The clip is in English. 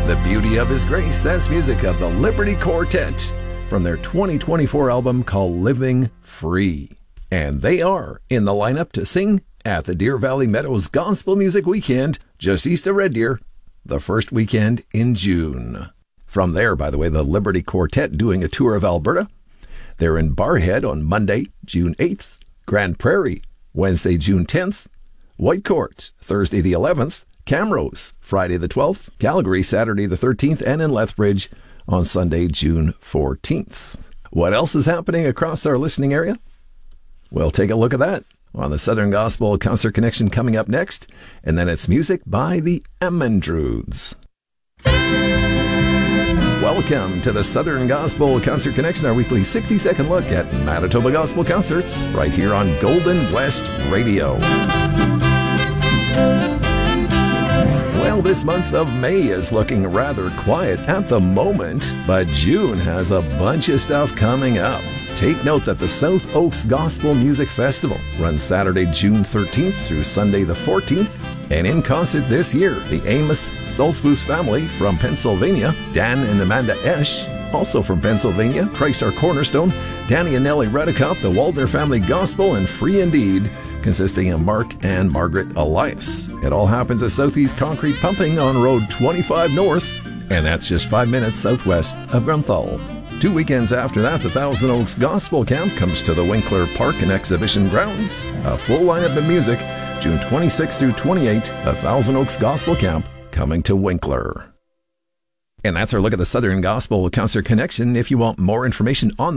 The Beauty of His Grace. That's music of the Liberty Quartet from their 2024 album called Living Free. And they are in the lineup to sing at the Deer Valley Meadows Gospel Music Weekend just east of Red Deer, the first weekend in June. From there, by the way, the Liberty Quartet doing a tour of Alberta. They're in Barrhead on Monday, June 8th, Grand Prairie, Wednesday, June 10th, Whitecourt, Thursday the 11th, Camrose, Friday the 12th, Calgary, Saturday the 13th, and in Lethbridge on Sunday, June 14th. What else is happening across our listening area? We'll take a look at that on the Southern Gospel Concert Connection coming up next, and then it's music by the Emmendrudes. Welcome to the Southern Gospel Concert Connection, our weekly 60-second look at Manitoba Gospel Concerts, right here on Golden West Radio. Well, this month of May is looking rather quiet at the moment, but June has a bunch of stuff coming up. Take note that the South Oaks Gospel Music Festival runs Saturday, June 13th through Sunday the 14th. And in concert this year, the Amos Stolzfus family from Pennsylvania, Dan and Amanda Esch, also from Pennsylvania, Christ Our Cornerstone, Danny and Nellie Redicott, the Waldner Family Gospel, and Free Indeed, consisting of Mark and Margaret Elias. It all happens at Southeast Concrete Pumping on Road 25 North, and that's just 5 minutes southwest of Grunthal. 2 weekends after that, the Thousand Oaks Gospel Camp comes to the Winkler Park and Exhibition Grounds. A full lineup of music, June 26 through 28, the Thousand Oaks Gospel Camp coming to Winkler. And that's our look at the Southern Gospel Concert Connection. If you want more information on